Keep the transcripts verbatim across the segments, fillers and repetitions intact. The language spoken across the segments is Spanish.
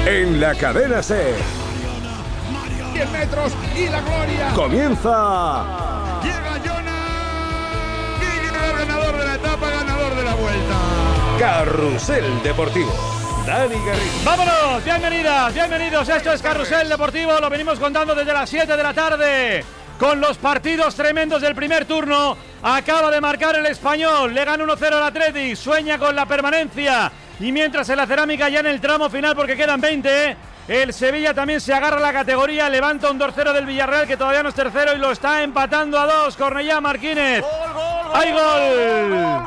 En la cadena SER. diez metros y la gloria. Comienza. Llega Jonas. Y el ganador de la etapa, ganador de la vuelta. Carrusel Deportivo. Dani Garrido. ¡Vámonos! Bienvenidas, bienvenidos. Esto es Carrusel Deportivo. Lo venimos contando desde las siete de la tarde. Con los partidos tremendos del primer turno. Acaba de marcar el Español. Le gana uno cero al Athletic. Sueña con la permanencia. Y mientras en la Cerámica, ya en el tramo final, porque quedan veinte, el Sevilla también se agarra a la categoría. Levanta un dos cero del Villarreal, que todavía no es tercero, y lo está empatando a dos. Cornellá Martínez. ¡Gol, gol, gol! ¡Hay gol! ¡Gol,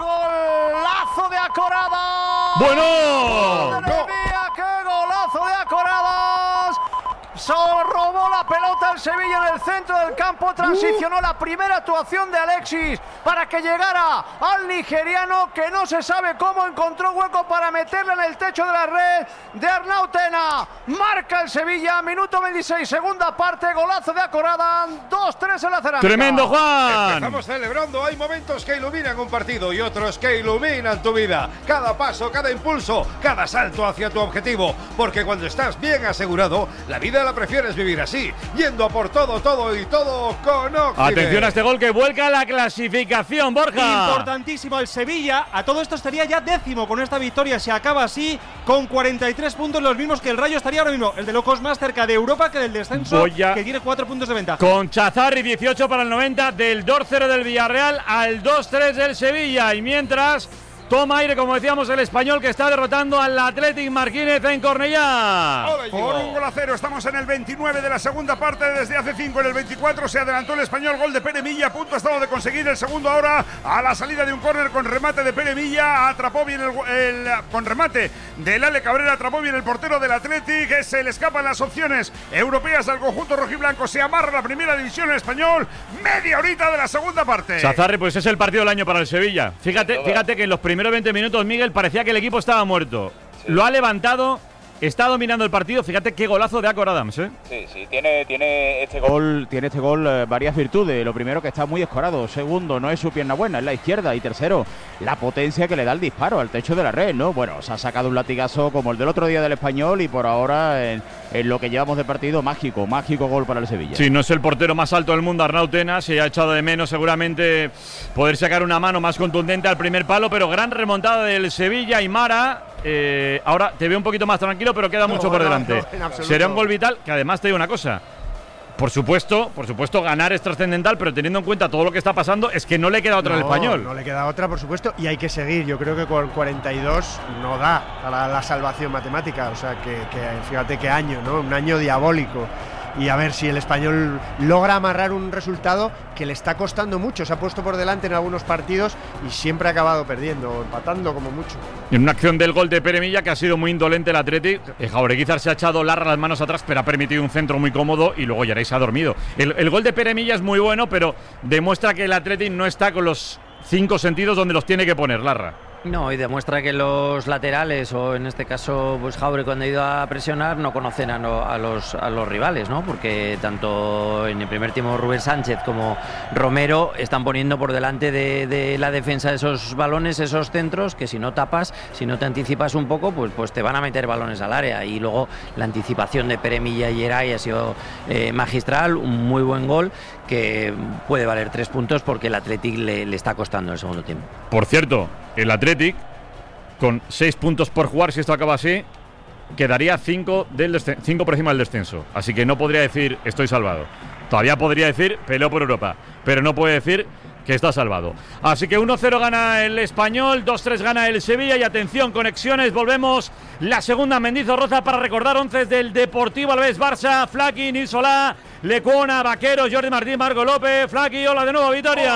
golazo de Acorada! ¡Bueno! ¡Madre mía, qué golazo de Acoradas! Se robó la pelota el Sevilla en el centro del campo, transicionó uh. la primera actuación de Alexis para que llegara al nigeriano, que no se sabe cómo encontró hueco para meterle en el techo de la red de Arnau Tena. Marca el Sevilla, minuto veintiséis, segunda parte, golazo de Acorada, dos tres en la Cerámica. ¡Tremendo, Juan! Estamos celebrando, hay momentos que iluminan un partido y otros que iluminan tu vida. Cada paso, cada impulso, cada salto hacia tu objetivo, porque cuando estás bien asegurado, la vida la prefieres vivir así, yendo a por todo, todo y todo con Occidental. Atención a este gol que vuelca la clasificación, Borja. Importantísimo el Sevilla. A todo esto estaría ya décimo con esta victoria. Se acaba así con cuarenta y tres puntos, los mismos que el Rayo. Estaría ahora mismo el de locos más cerca de Europa que del descenso, que tiene cuatro puntos de ventaja. Con Chazarri, dieciocho para el noventa, del dos cero del Villarreal al dos tres del Sevilla. Y mientras toma aire, como decíamos, el Español, que está derrotando al Athletic Martínez en Cornellá. Por un gol a cero, estamos en el veintinueve de la segunda parte. Desde hace cinco en el veinticuatro se adelantó el Español, gol de Pere Milla. A punto ha estado de conseguir el segundo ahora a la salida de un córner con remate de Pere Milla. Atrapó bien el, el con remate del Ale Cabrera, atrapó bien el portero del Athletic. Se le escapan las opciones europeas al conjunto rojiblanco. Se amarra la primera división el Español. Media horita de la segunda parte. Chazarri, pues es el partido del año para el Sevilla. Fíjate, fíjate que en los primeros Primero veinte minutos, Miguel, parecía que el equipo estaba muerto. Sí. Lo ha levantado, está dominando el partido. Fíjate qué golazo de Acor Adams, ¿eh? Sí, sí, tiene, tiene este gol, tiene este gol eh, varias virtudes. Lo primero, que está muy escorado. Segundo, no es su pierna buena, es la izquierda. Y tercero, la potencia que le da el disparo al techo de la red, ¿no? Bueno, se ha sacado un latigazo como el del otro día del Español, y por ahora en, en lo que llevamos de partido, mágico, mágico gol para el Sevilla. Sí, no es el portero más alto del mundo, Arnau Tena. Se ha echado de menos seguramente poder sacar una mano más contundente al primer palo, pero gran remontada del Sevilla. Y Mara, eh, ahora te veo un poquito más tranquilo, pero queda no, mucho por no, delante. No, Será un gol vital, que además te digo una cosa. Por supuesto, por supuesto, ganar es trascendental, pero teniendo en cuenta todo lo que está pasando, es que no le queda otra no, al Español. No le queda otra, por supuesto, y hay que seguir. Yo creo que con cuarenta y dos no da para la salvación matemática. O sea, que, que fíjate qué año, ¿no? Un año diabólico. Y a ver si el Español logra amarrar un resultado que le está costando mucho. Se ha puesto por delante en algunos partidos y siempre ha acabado perdiendo, empatando como mucho. En una acción del gol de Pere Milla, que ha sido muy indolente el Athletic, Jaureguizar se ha echado larga las manos atrás, pero ha permitido un centro muy cómodo, y luego Yaray se ha dormido. El, el gol de Pere Milla es muy bueno, pero demuestra que el Athletic no está con los cinco sentidos donde los tiene que poner, Larra. No, y demuestra que los laterales, o en este caso pues Jaure, cuando ha ido a presionar, no conocen a, no, a, los, a los rivales, ¿no? Porque tanto en el primer tiempo Rubén Sánchez como Romero están poniendo por delante de, de la defensa de esos balones, esos centros, que si no tapas, si no te anticipas un poco, pues, pues te van a meter balones al área. Y luego la anticipación de Pere Milla y Yeray ha sido eh, magistral, un muy buen gol que puede valer tres puntos, porque el Athletic le, le está costando el segundo tiempo. Por cierto, el Athletic, con seis puntos por jugar, si esto acaba así, quedaría cinco, del cinco por encima del descenso. Así que no podría decir estoy salvado. Todavía podría decir peleo por Europa, pero no puede decir que está salvado. Así que uno cero gana el Español, dos tres gana el Sevilla. Y atención, conexiones, volvemos la segunda Mendizorroza para recordar once del Deportivo Alavés. Barça, Flaki, Nil Solá, Lecuona, Vaqueros, Jordi Martín, Marco López. Flaki, hola de nuevo, Vitoria.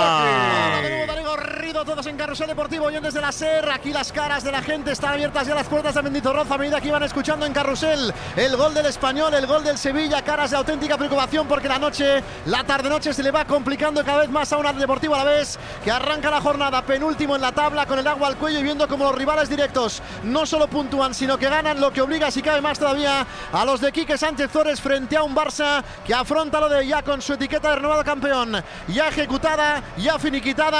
Hola de nuevo, Dani Garrido, todos en Carrusel Deportivo, oyentes de la SER. Aquí las caras de la gente están abiertas ya las puertas de Mendizorroza a medida que iban escuchando en Carrusel el gol del Español, el gol del Sevilla. Caras de auténtica preocupación, porque la noche, la tarde-noche se le va complicando cada vez más a una Deportivo Alavés, que arranca la jornada penúltimo en la tabla, con el agua al cuello, y viendo como los rivales directos no solo puntúan, sino que ganan, lo que obliga, si cabe más todavía, a los de Quique Sánchez Flores frente a un Barça que afronta lo de ya con su etiqueta de renovado campeón, ya ejecutada, ya finiquitada, y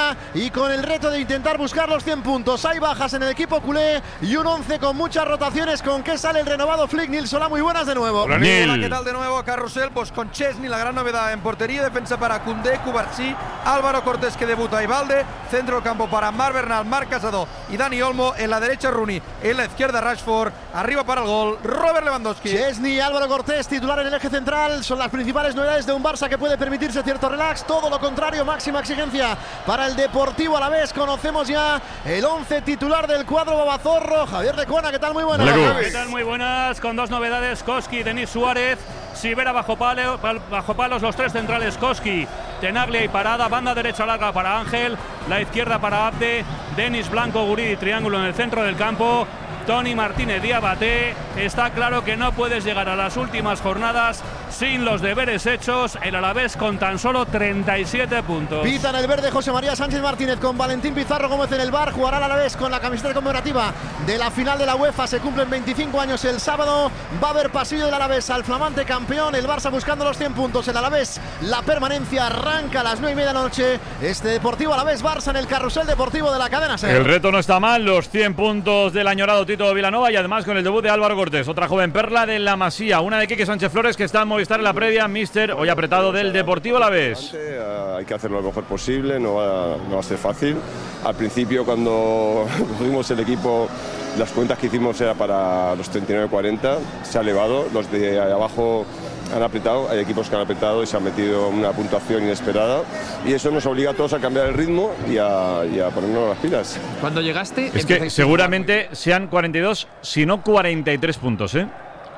y con el reto de intentar buscar los cien puntos. Hay bajas en el equipo culé y un once con muchas rotaciones. ¿Con qué sale el renovado Flick? Nils, hola, muy buenas de nuevo. Hola, Hola, ¿qué tal de nuevo? Carrusel, pues con Chesney, la gran novedad en portería, defensa para Koundé, Cubarsí, Álvaro Cortés que debuta y Valde, centro del campo para Mar Bernal, Marc Casado y Dani Olmo, en la derecha Rooney, en la izquierda Rashford, arriba para el gol Robert Lewandowski. Chesney, Álvaro Cortés, titular en el eje central, son las principales novedades de un Barça que puede permitirse cierto relax, todo lo contrario, máxima exigencia para el Deportivo Alavés. Conocemos ya el once titular del cuadro babazorro. Javier Lecuona, ¿qué tal? Muy buenas. ¿Qué tal? Muy buenas, con dos novedades, Koski, Denis Suárez, Sivera bajo, palo, bajo palos, los tres centrales Koski, Tenaglia y Parada, banda derecha larga para Ángel, la izquierda para Abde, Denis Blanco, Guridi, triángulo en el centro del campo, Tony Martínez Diabaté. Está claro que no puedes llegar a las últimas jornadas sin los deberes hechos. El Alavés con tan solo treinta y siete puntos. Pita en el verde José María Sánchez Martínez con Valentín Pizarro Gómez en el bar. Jugará el Alavés con la camiseta conmemorativa de la final de la UEFA. Se cumplen veinticinco años el sábado. Va a haber pasillo del Alavés al flamante campeón. El Barça buscando los cien puntos. El Alavés, la permanencia, arranca a las nueve y media de la noche. Este Deportivo Alavés Barça en el carrusel deportivo de la cadena SER. El reto no está mal. Los cien puntos del añorado Tito Vilanova y además con el debut de Álvaro Cortés, otra joven perla de la Masía, una de Quique Sánchez Flores que está en Movistar en la previa, míster hoy apretado del Deportivo Alavés. Hay que hacerlo lo mejor posible, no va, no va a ser fácil. Al principio cuando cogimos el equipo, las cuentas que hicimos era para los treinta y nueve cuarenta, se ha elevado, los de abajo han apretado, hay equipos que han apretado y se han metido una puntuación inesperada y eso nos obliga a todos a cambiar el ritmo y a, y a ponernos las pilas. Cuando llegaste... Es que seguramente sean cuarenta y dos, si no cuarenta y tres puntos, ¿eh?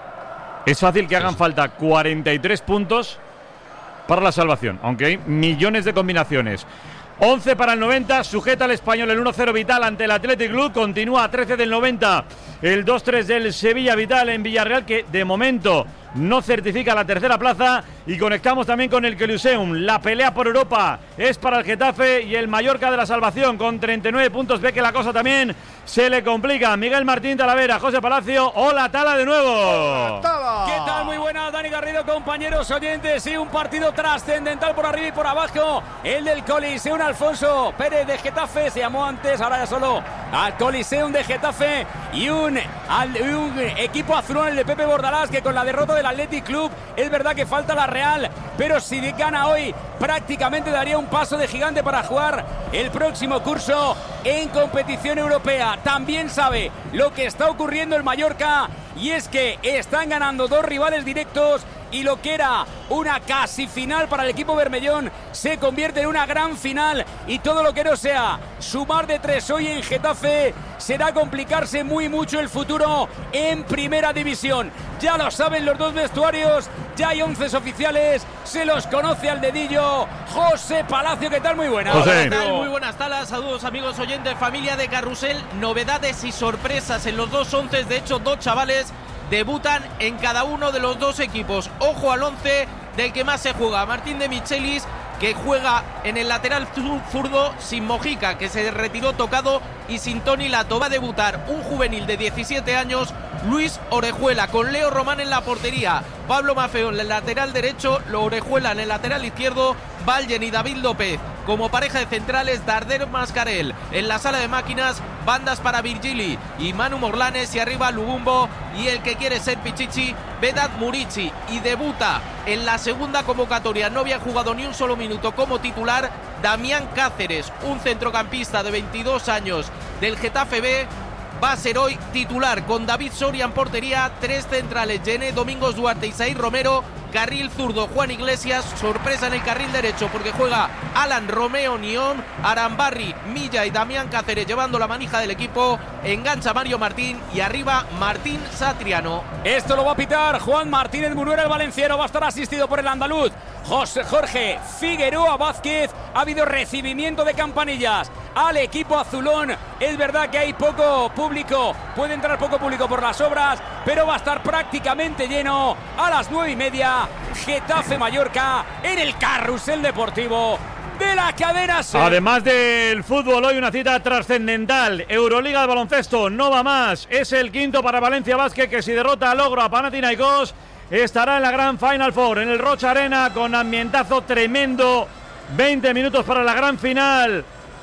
Es fácil que hagan falta cuarenta y tres puntos para la salvación, aunque hay millones de combinaciones. once para el noventa, sujeta al Español el uno cero Vital ante el Athletic Club, continúa a trece del noventa el dos tres del Sevilla Vital en Villarreal, que de momento no certifica la tercera plaza. Y conectamos también con el Coliseum. La pelea por Europa es para el Getafe y el Mallorca de la salvación con treinta y nueve puntos. Ve que la cosa también se le complica. Miguel Martín Talavera, José Palacio. Hola, Tala de nuevo. Hola, Tala. ¿Qué tal? Muy buenas, Dani Garrido, compañeros oyentes. Sí, un partido trascendental por arriba y por abajo. El del Coliseum Alfonso Pérez de Getafe. Se llamó antes, ahora ya solo al Coliseum de Getafe. Y un, al, un equipo azul, el de Pepe Bordalás, que con la derrota del Athletic Club, es verdad que falta la Real, pero si gana hoy prácticamente daría un paso de gigante para jugar el próximo curso en competición europea. También sabe lo que está ocurriendo el Mallorca, y es que están ganando dos rivales directos y lo que era una casi final para el equipo bermellón se convierte en una gran final, y todo lo que no sea sumar de tres hoy en Getafe será complicarse muy mucho el futuro en primera división. Ya lo saben los dos vestuarios, ya hay once oficiales, se los conoce al dedillo. José Palacio, ¿qué tal? Muy buenas. José. ¿Qué tal? Muy buenas talas, saludos amigos oyentes, familia de Carrusel. Novedades y sorpresas en los dos once, de hecho dos chavales debutan en cada uno de los dos equipos. Ojo al once del que más se juega, Martín de Michelis, que juega en el lateral zurdo sin Mojica, que se retiró tocado, y sin Toni Lato. Va a debutar un juvenil de diecisiete años, Luis Orejuela, con Leo Román en la portería, Pablo Maffeo en el lateral derecho, lo Orejuela en el lateral izquierdo, Vallen y David López como pareja de centrales, Darder Mascarel en la sala de máquinas, bandas para Virgili y Manu Morlanes, y arriba Lubumbo y el que quiere ser Pichichi, Vedat Murici. Y debuta en la segunda convocatoria, no había jugado ni un solo minuto como titular, Damián Cáceres, un centrocampista de veintidós años del Getafe B. Va a ser hoy titular con David Soria en portería, tres centrales, Yené, Domingos Duarte y Said Romero, carril zurdo Juan Iglesias, sorpresa en el carril derecho porque juega Alan Romeo Nión, Arambarri, Milla y Damián Cáceres llevando la manija del equipo, engancha Mario Martín y arriba Martín Satriano. Esto lo va a pitar Juan Martínez Munuera, el valenciano, va a estar asistido por el andaluz José Jorge Figueroa Vázquez. Ha habido recibimiento de campanillas al equipo azulón. Es verdad que hay poco público, puede entrar poco público por las obras, pero va a estar prácticamente lleno a las nueve y media. Getafe Mallorca en el carrusel deportivo de la cadena SER. Además del fútbol, hoy una cita trascendental. Euroliga de baloncesto, no va más. Es el quinto para Valencia Basket, que si derrota a Logro a Panathinaikos estará en la gran Final Four en el Rocha Arena con ambientazo tremendo. veinte minutos para la gran final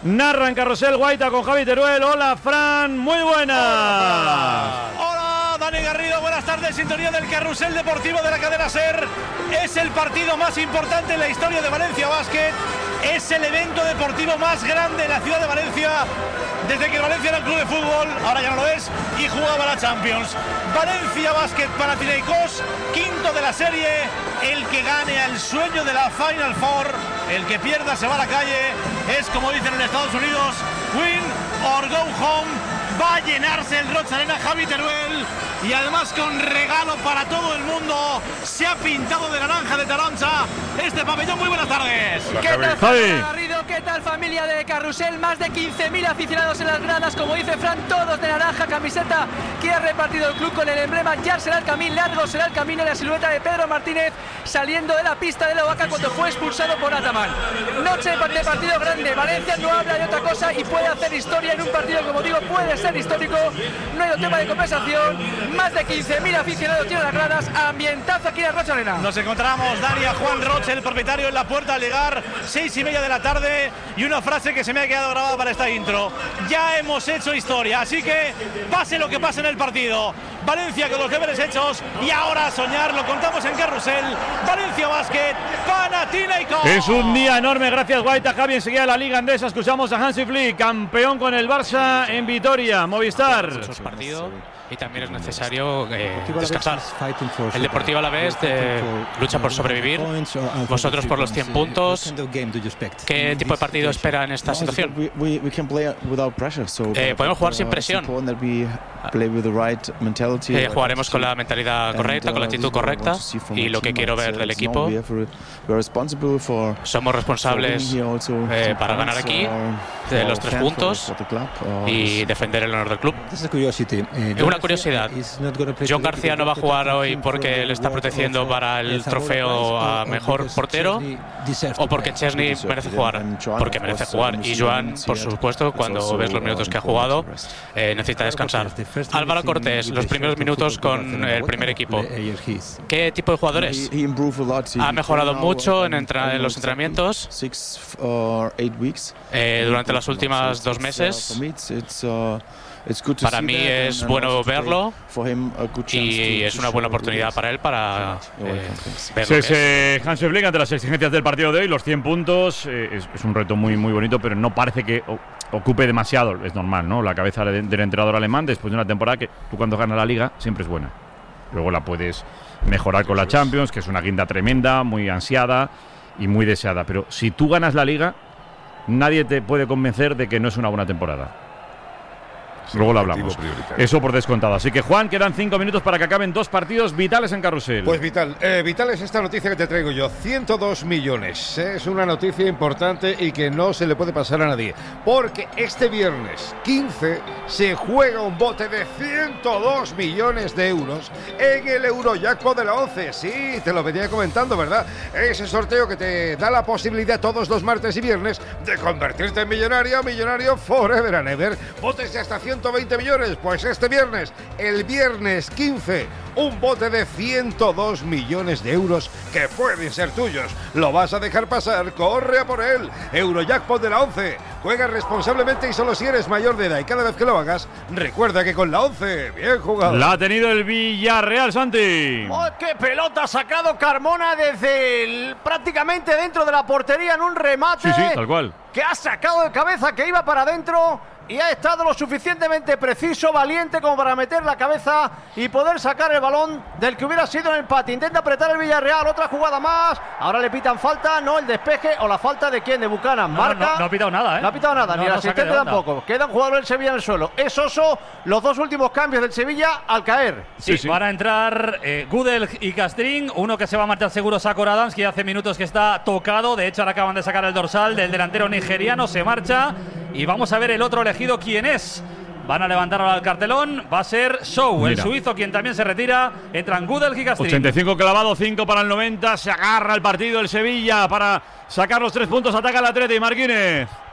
narra en Carrusel Guaita con Javi Teruel. Hola, Fran, muy buenas. Hola, Dani Garrido, buenas tardes. Sintonía del Carrusel Deportivo de la cadena SER. Es el partido más importante en la historia de Valencia Basket. Es el evento deportivo más grande en la ciudad de Valencia desde que Valencia era un club de fútbol, ahora ya no lo es, y jugaba la Champions. Valencia Basket Panathinaikos, quinto de la serie. El que gane al sueño de la Final Four, el que pierda se va a la calle. Es como dicen en Estados Unidos, win or go home. Va a llenarse el Roig Arena, Javi Teruel, y además con regalo para todo el mundo. Se ha pintado de naranja de Taroncha este pabellón. Muy buenas tardes. ¿Qué tal, Javi Garrido? ¿Qué tal, familia de Carrusel? Más de quince mil aficionados en las gradas, como dice Fran, todos de naranja, camiseta que ha repartido el club con el emblema. Ya será el camino, largo será el camino, y la silueta de Pedro Martínez saliendo de la pista de la Oaca cuando fue expulsado por Ataman. Noche de partido grande. Valencia no habla de otra cosa y puede hacer historia en un partido, como digo, puede ser histórico. No hay un tema de conversación. Más de quince mil aficionados tienen las gradas. Ambientazo aquí en el Roig Arena. Nos encontramos, Dani, a Juan Roig, el propietario, en la puerta al llegar, seis y media de la tarde, y una frase que se me ha quedado grabada para esta intro: ya hemos hecho historia, así que pase lo que pase en el partido, Valencia con los deberes hechos, y ahora a soñar. Lo contamos en Carrusel. Valencia Basket Panathinaikos. Es un día enorme, gracias Guaita. Javi, enseguida la Liga Andesa. Escuchamos a Hansi Flick, campeón con el Barça en Vitoria, Movistar. Muchos partidos y también es necesario eh, descansar. El Deportivo Alavés eh, lucha por sobrevivir, vosotros por los cien puntos. ¿Qué tipo de partido espera en esta situación? Eh, podemos jugar sin presión. Eh, jugaremos con la mentalidad correcta, con la actitud correcta, y lo que quiero ver del equipo. Somos responsables eh, para ganar aquí de los tres puntos y defender el honor del club. Una curiosidad, John García no va a jugar hoy porque él está protegiendo para el trofeo a mejor portero, o porque Chesney merece jugar, porque merece jugar, y Joan, por supuesto, cuando ves los minutos que ha jugado, eh, necesita descansar. Álvaro Cortés, los primeros minutos con el primer equipo. ¿Qué tipo de jugadores? Ha mejorado mucho en, entra en los entrenamientos eh, durante las últimas dos meses. Para mí es bueno verlo, y es una buena oportunidad para él para eh, ver sí, sí, Hansi Flick, ante las exigencias del partido de hoy, los cien puntos, eh, es, es un reto muy muy bonito, pero no parece que o, ocupe demasiado, es normal, ¿no? La cabeza de, del entrenador alemán después de una temporada que tú cuando ganas la Liga siempre es buena. Luego la puedes mejorar con la Champions, que es una guinda tremenda, muy ansiada y muy deseada, pero si tú ganas la Liga, nadie te puede convencer de que no es una buena temporada. Luego lo hablamos. Eso por descontado. Así que, Juan, quedan cinco minutos para que acaben dos partidos vitales en Carrusel. Pues vital. Eh, vital es esta noticia que te traigo yo. ciento dos millones. Es una noticia importante y que no se le puede pasar a nadie. Porque este viernes quince se juega un bote de ciento dos millones de euros en el Eurojackpot de la once. Sí, te lo venía comentando, ¿verdad? Ese sorteo que te da la posibilidad todos los martes y viernes de convertirte en millonario, millonario forever and ever. Botes de hasta ciento veinte millones, pues este viernes, el viernes quince, un bote de ciento dos millones de euros que pueden ser tuyos. ¿Lo vas a dejar pasar? ¡Corre a por él! Eurojackpot de la once. Juega responsablemente y solo si eres mayor de edad, y cada vez que lo hagas, recuerda que con la once, bien jugado. La ha tenido el Villarreal, Santi. ¡Oh, qué pelota ha sacado Carmona desde el, prácticamente dentro de la portería en un remate! Sí, sí, tal cual. Que ha sacado de cabeza, que iba para adentro, y ha estado lo suficientemente preciso, valiente como para meter la cabeza y poder sacar el balón del que hubiera sido el empate. Intenta apretar el Villarreal, otra jugada más. Ahora le pitan falta, no el despeje o la falta de quién, de Buchanan. No, Marca. No, no, no ha pitado nada, ¿eh? No ha pitado nada, no, ni el no asistente tampoco. Queda un jugador del Sevilla en el suelo. Es Oso, los dos últimos cambios del Sevilla al caer. Sí, sí, sí. Van a entrar eh, Gudel y Castrín. Uno que se va a marchar seguro, Sakor Adams, que hace minutos que está tocado. De hecho, ahora acaban de sacar el dorsal del delantero nigeriano. Se marcha. Y vamos a ver el otro elegido quién es. Van a levantar ahora el cartelón. Va a ser Show, Mira. el suizo, quien también se retira. Entran Gudel y Castrín. ochenta y cinco clavado, cinco para el noventa. Se agarra el partido el Sevilla para sacar los tres puntos. Ataca el Atleti, Marquínez.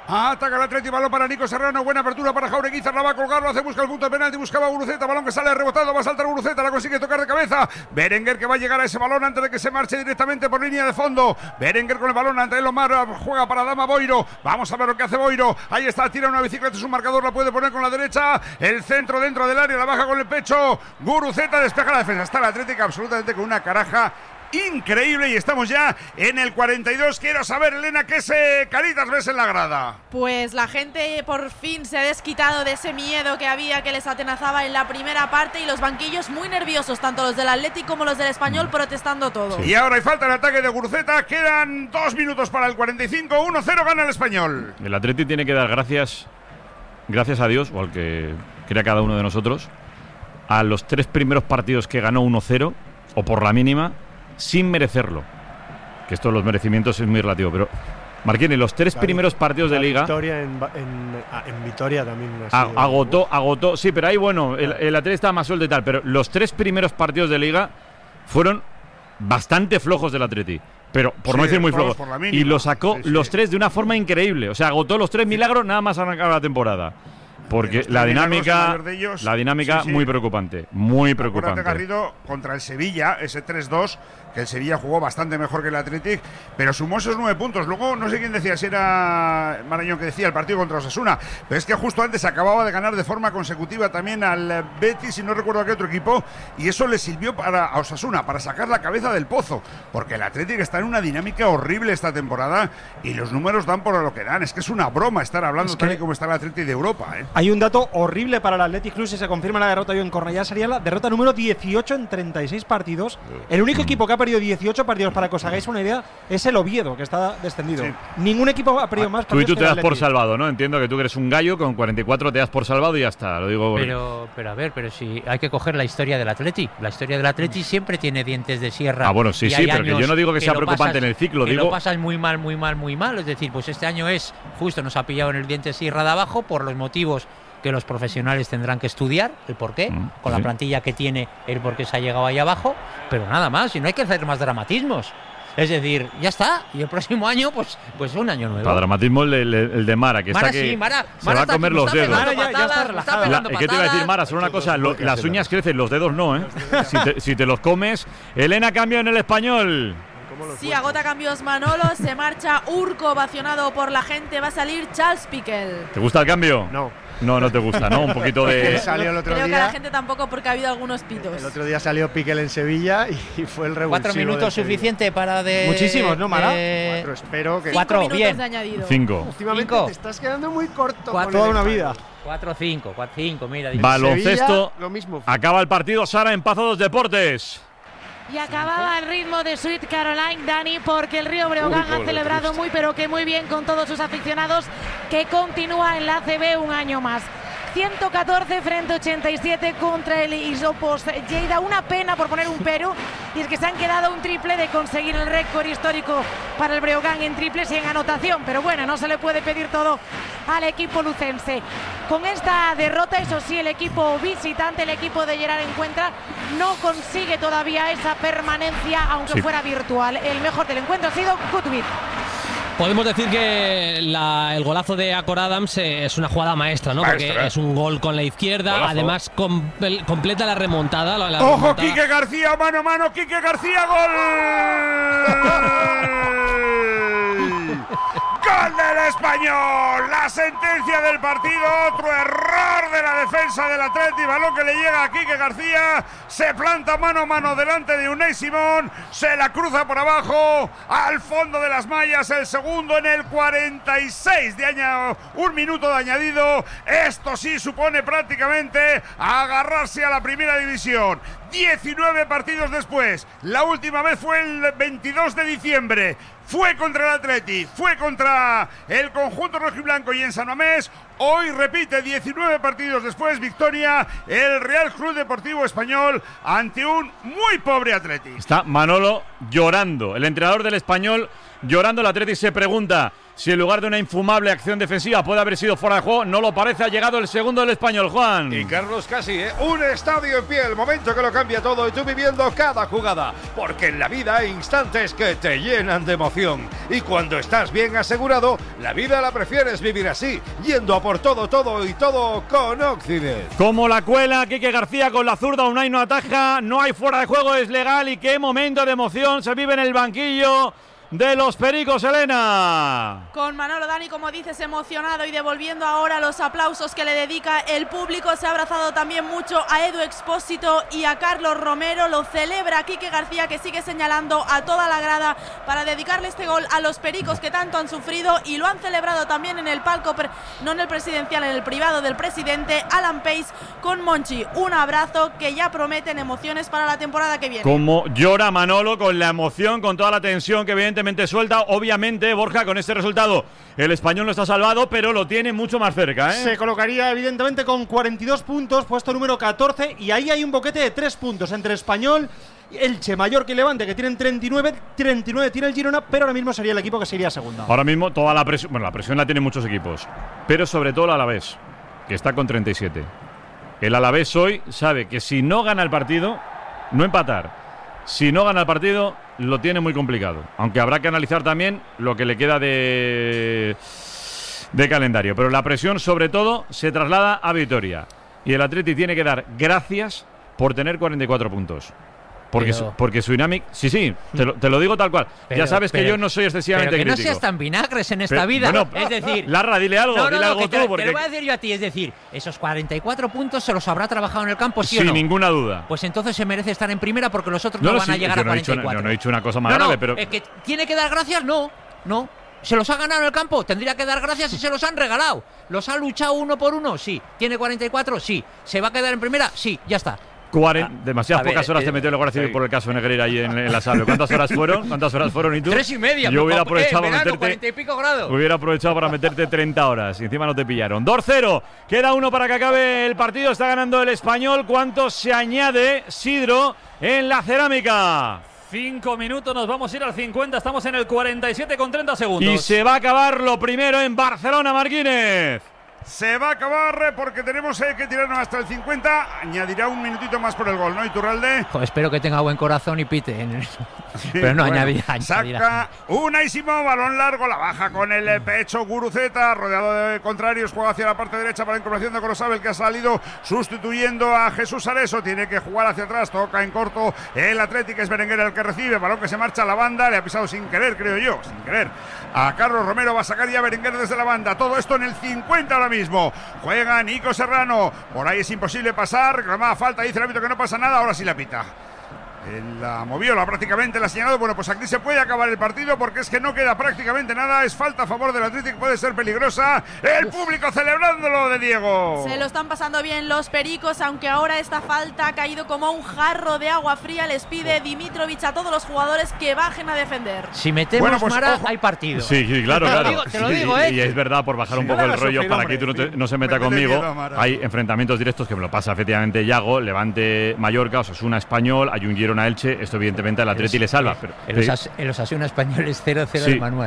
Ataca el Atleti, balón para Nico Serrano, buena apertura para Jauregui, la va a colgar, lo hace, busca el punto de penalti, buscaba Guruceta, balón que sale rebotado, va a saltar Guruceta, la consigue tocar de cabeza. Berenguer que va a llegar a ese balón antes de que se marche directamente por línea de fondo. Berenguer con el balón ante el Omar, juega para Dama Boiro. Vamos a ver lo que hace Boiro. Ahí está, tira una bicicleta, es un marcador, la puede poner con la derecha. El centro dentro del área, la baja con el pecho. Guruceta despeja la defensa. Está el Atlético absolutamente con una caraja increíble y estamos ya en el cuarenta y dos. Quiero saber, Elena, ¿qué se caritas ves en la grada? Pues la gente por fin se ha desquitado de ese miedo que había, que les atenazaba en la primera parte, y los banquillos muy nerviosos, tanto los del Athletic como los del Español, protestando todo. Sí. Y ahora hay falta en ataque de Guruceta, quedan dos minutos para el cuarenta y cinco, uno cero gana el Español. El Athletic tiene que dar gracias, gracias a Dios, o al que crea cada uno de nosotros, a los tres primeros partidos que ganó uno cero, o por la mínima, sin merecerlo. Que esto de los merecimientos es muy relativo, pero Marquini, los tres la, primeros partidos de Liga. Victoria en, en, en Vitoria también. A, agotó, agotó. Sí, pero ahí, bueno, el, el Atleti estaba más suelto y tal, pero los tres primeros partidos de Liga fueron bastante flojos del Atleti. Pero, por sí, no decir muy flojos. Y lo sacó sí, sí. los tres de una forma increíble. O sea, agotó los tres milagros nada más arrancar la temporada. Porque la dinámica, ellos, la dinámica sí, sí. muy preocupante, muy preocupante. Acuérdate, Garrido, contra el Sevilla, ese tres dos, que el Sevilla jugó bastante mejor que el Athletic, pero sumó esos nueve puntos. Luego, no sé quién decía, si era Marañón que decía el partido contra Osasuna, pero es que justo antes acababa de ganar de forma consecutiva también al Betis, y no recuerdo a qué otro equipo, y eso le sirvió para a Osasuna, para sacar la cabeza del pozo, porque el Athletic está en una dinámica horrible esta temporada, y los números dan por lo que dan. Es que es una broma estar hablando es tal y como está el Athletic de Europa, ¿eh? Hay un dato horrible para el Athletic Club si se confirma la derrota hoy en Cornellá. Sería la derrota número dieciocho en treinta y seis partidos. El único equipo que ha perdido dieciocho partidos, para que os hagáis una idea, es el Oviedo, que está descendido. Sí. Ningún equipo ha perdido más partidos. Tú y tú que te das Athletic. por salvado, ¿no? Entiendo que tú eres un gallo, con cuarenta y cuatro te das por salvado y ya está. Lo digo. Pero, pero a ver, pero si hay que coger la historia del Athletic. La historia del Athletic siempre tiene dientes de sierra. Ah, bueno, sí, sí, pero que yo no digo que, que sea preocupante pasas, en el ciclo. Que digo. Lo pasas muy mal, muy mal, muy mal. Es decir, pues este año es justo, nos ha pillado en el diente de sierra de abajo por los motivos que los profesionales tendrán que estudiar, el porqué, mm, con sí. la plantilla que tiene, el por qué se ha llegado ahí abajo, pero nada más, y no hay que hacer más dramatismos. Es decir, ya está, y el próximo año, pues pues un año nuevo. Para dramatismo el, el, el de Mara, que Mara, está que sí, Mara, se Mara va a comer los dedos. Mara ya, ya está relajada. La, ¿Qué te iba a decir, Mara? Solo una cosa, lo, las uñas crecen, los dedos no, ¿eh? si, te, si te los comes. Elena, cambio en el Español. Sí, agota cambios Manolo, se marcha Urco, ovacionado por la gente, va a salir Charles Piquel. ¿Te gusta el cambio? No. No, no te gusta, ¿no? Un poquito de… salió el otro Creo día, que a la gente tampoco, porque ha habido algunos pitos. El otro día salió Piquel en Sevilla y fue el revulsivo. Cuatro minutos suficiente para de… Muchísimos, ¿no, Mara? Eh, Cuatro, espero que… Cuatro, minutos bien. de añadido. Cinco. Últimamente Cinco. te estás quedando muy corto. Cuatro, toda una vida. Cuatro, cinco, cuatro, cinco, mira. Baloncesto, Sevilla, lo mismo. acaba el partido, Sara, en Pazo dos Deportes. Y acababa el ritmo de Sweet Caroline, Dani, porque el Río Breogán Uy, ha celebrado muy pero que muy bien con todos sus aficionados, que continúa en la A C B un año más. ciento catorce frente a ochenta y siete contra el Isopos Lleida. Una pena por poner un pero, y es que se han quedado un triple de conseguir el récord histórico para el Breogán en triples y en anotación, pero bueno, no se le puede pedir todo al equipo lucense. Con esta derrota, eso sí, el equipo visitante, el equipo de Gerard Encuentra, no consigue todavía esa permanencia, aunque sí. fuera virtual. El mejor del encuentro ha sido Kutbit. Podemos decir que la, el golazo de Akor Adams eh, es una jugada maestra, ¿no? Maestra. Porque es un gol con la izquierda, golazo. Además com, el, completa la remontada. La, la ¡Ojo, remontada. Quique García, mano a mano, Quique García, gol! ¡Gol del Español! La sentencia del partido, otro error de la defensa del Atleti, balón que le llega a Quique García, se planta mano a mano delante de Unai Simón, se la cruza por abajo, al fondo de las mallas, el segundo en el cuarenta y seis de año, un minuto de añadido. Esto sí supone prácticamente agarrarse a la primera división. diecinueve partidos después, la última vez fue el veintidós de diciembre, fue contra el Atleti, fue contra el conjunto rojiblanco y en San Mamés. Hoy repite, diecinueve partidos después, victoria el Real Club Deportivo Español ante un muy pobre Atleti. Está Manolo llorando, el entrenador del Español llorando. El Atleti se pregunta si en lugar de una infumable acción defensiva puede haber sido fuera de juego. No lo parece, ha llegado el segundo del Español, Juan. Y Carlos, casi, ¿eh? Un estadio en pie, el momento que lo cambia todo y tú viviendo cada jugada. Porque en la vida hay instantes que te llenan de emoción. Y cuando estás bien asegurado, la vida la prefieres vivir así, yendo a por todo, todo y todo con Occident. Como la cuela, Quique García con la zurda, Unai no ataja, no hay fuera de juego, es legal. Y qué momento de emoción se vive en el banquillo de los Pericos, Elena. Con Manolo, Dani, como dices, emocionado y devolviendo ahora los aplausos que le dedica el público. Se ha abrazado también mucho a Edu Expósito y a Carlos Romero. Lo celebra Quique García, que sigue señalando a toda la grada para dedicarle este gol a los Pericos, que tanto han sufrido, y lo han celebrado también en el palco, no en el presidencial, en el privado del presidente Alan Pace con Monchi. Un abrazo que ya prometen emociones para la temporada que viene. Como llora Manolo con la emoción, con toda la tensión que evidentemente suelta. Obviamente, Borja, con este resultado el Español no está salvado, pero lo tiene mucho más cerca, ¿eh? Se colocaría evidentemente con cuarenta y dos puntos, puesto número catorce, y ahí hay un boquete de tres puntos entre Español, Elche, Mallorca y Levante, que tienen treinta y nueve, treinta y nueve tiene el Girona, pero ahora mismo sería el equipo que sería segunda. Ahora mismo toda la presión, bueno, la presión la tienen muchos equipos, pero sobre todo el Alavés, que está con treinta y siete. El Alavés hoy sabe que si no gana el partido, no empatar, si no gana el partido, lo tiene muy complicado. Aunque habrá que analizar también lo que le queda de, de calendario. Pero la presión, sobre todo, se traslada a Vitoria. Y el Atleti tiene que dar gracias por tener cuarenta y cuatro puntos. Porque, Pero- su, porque su Inamic, sí, sí, te lo, te lo digo tal cual. Pero- ya sabes que pero- yo no soy excesivamente pero que crítico. no seas tan vinagres en esta Pero- vida. bueno, es decir, Larra, dile algo, no, no, dile no, algo que tú, te, porque te lo voy a decir yo a ti. Es decir, esos cuarenta y cuatro puntos se los habrá trabajado en el campo, ¿sí o sin no? ninguna duda. Pues entonces se merece estar en primera, porque los otros no, No, no, van a sí, llegar yo a no he dicho cuarenta y una- cuatro. no, no he dicho una cosa más No, no, grave, pero- es que tiene que dar gracias, no, no. ¿Se los ha ganado en el campo? Tendría que dar gracias y se los han regalado. ¿Los ha luchado uno por uno? Sí. ¿Tiene cuarenta y cuatro? Sí. ¿Se va a quedar en primera? Sí, ya está. Cuaren- demasiadas a ver, pocas horas eh, te metió la Guardia Civil por el caso Negreira ahí en, en la sala. ¿Cuántas horas fueron? ¿Cuántas horas fueron? ¿Y tú? Tres y media. Yo hubiera eh, aprovechado para verano, meterte. cuarenta y pico grados. Hubiera aprovechado para meterte treinta horas y encima no te pillaron. dos cero. Queda uno para que acabe el partido. Está ganando el Español. ¿Cuánto se añade, Sidro, en la cerámica? Cinco minutos, nos vamos a ir al cincuenta. Estamos en el cuarenta y siete con treinta segundos. Y se va a acabar lo primero en Barcelona, Marquínez. Se va a acabar porque tenemos eh, que tirarnos hasta el cincuenta. Añadirá un minutito más por el gol, ¿no? Iturralde. Jo, espero que tenga buen corazón y pite. Pero no, Bueno, añadirá, añadirá. Saca Unai Simón, balón largo, la baja con el eh, pecho Guruceta, rodeado de contrarios, juega hacia la parte derecha para la incorporación de Corosabel, que ha salido sustituyendo a Jesús Areso. Tiene que jugar hacia atrás, toca en corto el Atlético, es Berenguer el que recibe, balón que se marcha a la banda, le ha pisado sin querer, creo yo, sin querer. A Carlos Romero va a sacar ya Berenguer desde la banda, todo esto en el cincuenta ahora mismo. Juega Nico Serrano, por ahí es imposible pasar, reclamada falta, dice el árbitro que no pasa nada, ahora sí la pita. Él la movió, la prácticamente la ha señalado. Bueno, pues aquí se puede acabar el partido porque es que no queda prácticamente nada. Es falta a favor del Atlético, puede ser peligrosa. El público celebrándolo de Diego. Se lo están pasando bien los Pericos, aunque ahora esta falta ha caído como un jarro de agua fría. Les pide Dimitrovic a todos los jugadores que bajen a defender. Si metemos Bueno, pues, Mara, ojo. hay partido. Sí, sí, claro, Te lo claro. digo- te lo Sí, digo, y, ¿eh? y es verdad, por bajar un Sí, poco no el hagas rollo sufrir, para hombre, que tú no, te- sí. no se meta Métele conmigo. miedo, Mara. Hay enfrentamientos directos que me lo pasa efectivamente Yago, Levante Mallorca, Osasuna Español, hay un Girona Elche. Esto evidentemente al Atleti le salva. Pero, El, Osas- el Osasuna español es cero cero Sí. de manual.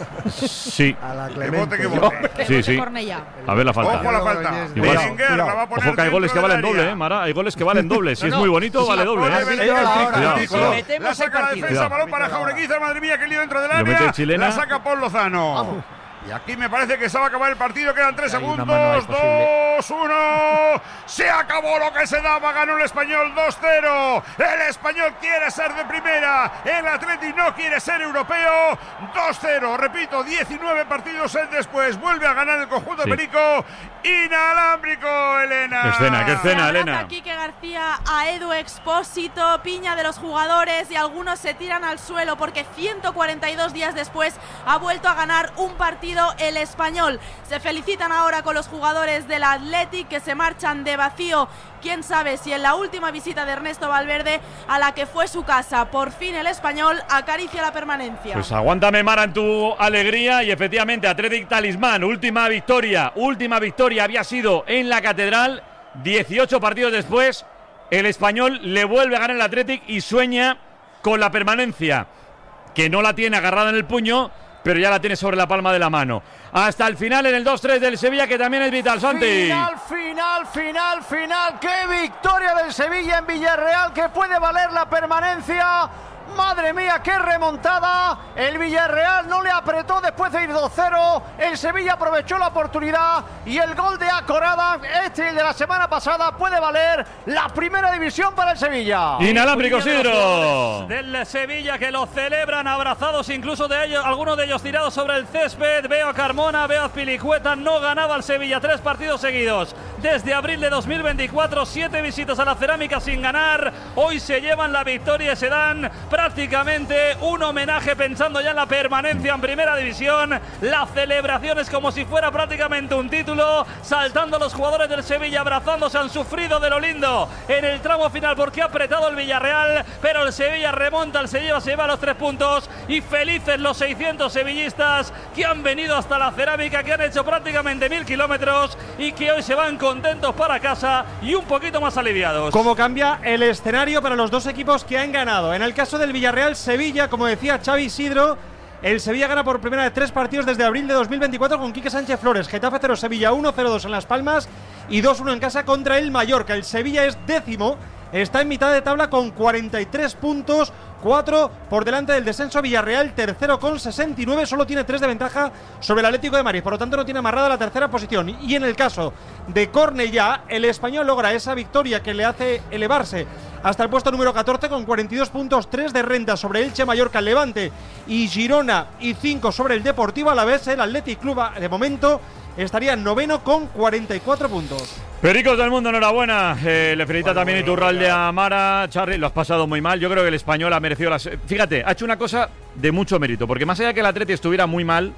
sí, A la Que Clemente. bote, que bote. sí, sí. Cornellá. A ver la falta. Ojo a la falta. Igual- Berenguer la va a poner Ojo que hay goles que dentro valen del doble, área. ¿eh, Mara? Hay goles que valen doble. Si No, es no. muy bonito, Sí, vale sí, doble. Pone ¿eh? Berenguer, Cuidado, Cuidado. cuidado. Metemos La el saca la partido. defensa, Cuidado. balón para Jaureguiza. Madre mía, qué lío dentro del Lo mete área. Chilena. La saca Paul Lozano. Y aquí me parece que se va a acabar el partido. Quedan tres Hay una segundos. mano ahí posible. dos uno. Se acabó lo que se daba. Ganó el Español dos cero. El Español quiere ser de primera. El Atleti no quiere ser europeo. dos cero. Repito, diecinueve partidos el después. Vuelve a ganar el conjunto Sí. de Perico. Inalámbrico, Elena. Qué escena, qué escena, Se Elena. abraza Quique García a Edu Expósito, piña de los jugadores, y algunos se tiran al suelo porque ciento cuarenta y dos días después ha vuelto a ganar un partido el Español. Se felicitan ahora con los jugadores del Athletic, que se marchan de vacío. Quién sabe si en la última visita de Ernesto Valverde, a la que fue su casa, por fin el Español acaricia la permanencia. Pues aguántame, Mara, en tu alegría. Y efectivamente, Athletic Talismán, última victoria. Última victoria había sido en la Catedral. dieciocho partidos después, el Español le vuelve a ganar el Athletic y sueña con la permanencia, que no la tiene agarrada en el puño, pero ya la tiene sobre la palma de la mano. Hasta el final en el dos tres del Sevilla, que también es vital, Santi. Final, final, final, final. ¡Qué victoria del Sevilla en Villarreal, que puede valer la permanencia! Madre mía, qué remontada. El Villarreal no le apretó después de ir dos cero. El Sevilla aprovechó la oportunidad y el gol de Acorada, este el de la semana pasada, puede valer la primera división para el Sevilla. Inalámbrico, Sidro. Del Sevilla, que lo celebran abrazados, incluso de ellos, algunos de ellos tirados sobre el césped. Veo a Carmona, veo a Pilicueta. No ganaba el Sevilla tres partidos seguidos desde abril de dos mil veinticuatro. Siete visitas a la Cerámica sin ganar. Hoy se llevan la victoria y se dan prácticamente un homenaje pensando ya en la permanencia en primera división. La celebración es como si fuera prácticamente un título, saltando los jugadores del Sevilla, abrazándose. Han sufrido de lo lindo en el tramo final porque ha apretado el Villarreal, pero el Sevilla remonta, el Sevilla se lleva los tres puntos y felices los seiscientos sevillistas que han venido hasta la Cerámica, que han hecho prácticamente mil kilómetros y que hoy se van contentos para casa y un poquito más aliviados. ¿Cómo cambia el escenario para los dos equipos que han ganado? En el caso del Villarreal-Sevilla, como decía Xavi Isidro, el Sevilla gana por primera vez tres partidos desde abril de dos mil veinticuatro con Quique Sánchez Flores. Getafe cero, Sevilla uno, cero dos en Las Palmas y dos uno en casa contra el Mallorca. El Sevilla es décimo, está en mitad de tabla con cuarenta y tres puntos, cuatro por delante del descenso. Villarreal tercero con sesenta y nueve, solo tiene tres de ventaja sobre el Atlético de Madrid, por lo tanto no tiene amarrada la tercera posición. Y en el caso de Cornellá, el español logra esa victoria que le hace elevarse hasta el puesto número catorce con cuarenta y dos puntos, tres de renta sobre Elche, Mallorca, Levante y Girona y cinco sobre el Deportivo Alavés. El Athletic Club de momento estaría en noveno con cuarenta y cuatro puntos. Pericos del mundo, enhorabuena. Eh, le felicita bueno, también bueno, Iturralde bueno. a Mara. Charly, lo has pasado muy mal. Yo creo que el español ha merecido las... Fíjate, ha hecho una cosa de mucho mérito, porque más allá de que el Atleti estuviera muy mal,